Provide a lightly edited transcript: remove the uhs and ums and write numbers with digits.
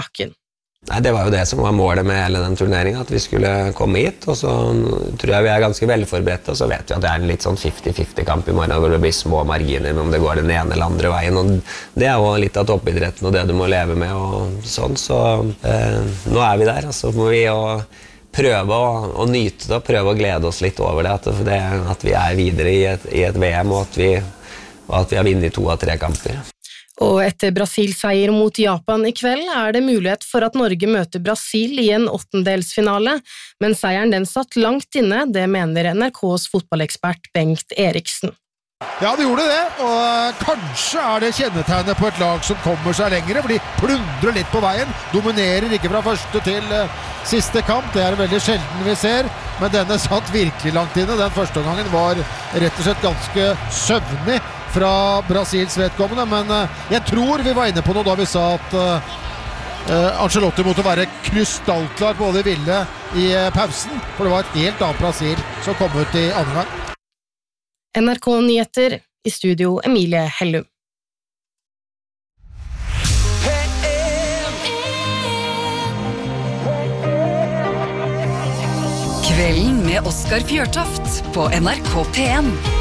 bakken. Nei, det var jo det som var målet med hele den turneringen, at vi skulle komme hit, og så tror jeg vi er ganske velforberedte, og så vet vi at det er en litt sånn 50-50 kamp i morgen, hvor det blir små marginer om det går den ene eller andre veien, og det er jo litt av toppidretten og det du må leve med og sånn, så nå er vi der, og så må vi jo prøve å nyte det, og prøve å glede oss litt over det, at vi er videre i et VM, og at vi har vunnet 2 av 3 kamper. Og etter Brasil-seier mot Japan i kveld er det mulighet for at Norge møter Brasil i en 8-delsfinale, men seieren den satt langt inne, det mener NRKs fotballekspert Bengt Eriksen. Ja, det gjorde det, og kanskje er det kjennetegnet på et lag som kommer seg lengre, for de plundrer litt på veien, dominerer ikke fra første til siste kamp, det er veldig sjelden vi ser, men denne satt virkelig langt inne. Den første gangen var rett og slett ganske søvnig fra Brasils vedkommende, men jeg tror vi var inne på noe da vi sa at Ancelotti måtte være krystallklar på det ville i pausen, for det var et helt annet Brasil som kom ut i andre gang. NRK Nyheter, i studio Emilie Hellum. Kvelden med Oscar Fjørtoft på NRK P1.